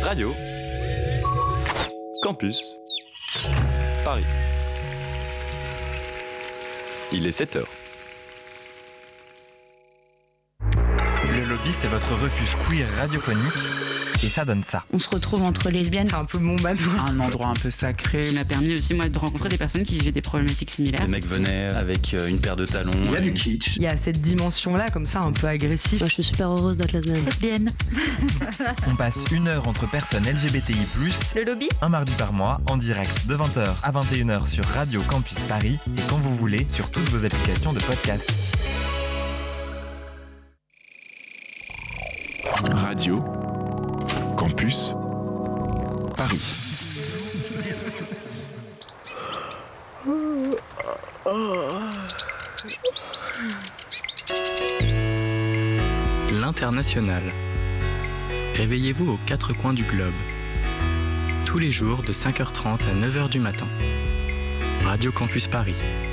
Radio Campus Paris. Il est 7h. Le lobby, c'est votre refuge queer radiophonique. Et ça donne ça. On se retrouve entre lesbiennes, c'est un peu mon manoir. Un endroit un peu sacré. Il m'a permis aussi, moi, de rencontrer des personnes qui vivaient des problématiques similaires. Les mecs venaient avec une paire de talons. Il y a du kitsch. Il y a cette dimension-là, comme ça, un peu agressive. Moi, je suis super heureuse d'être lesbienne. On passe 1 heure entre personnes LGBTI+, Le lobby, un mardi par mois, en direct de 20h à 21h sur Radio Campus Paris et quand vous voulez sur toutes vos applications de podcast. Radio Campus Paris. L'International. Réveillez-vous aux 4 coins du globe. Tous les jours de 5h30 à 9h du matin. Radio Campus Paris.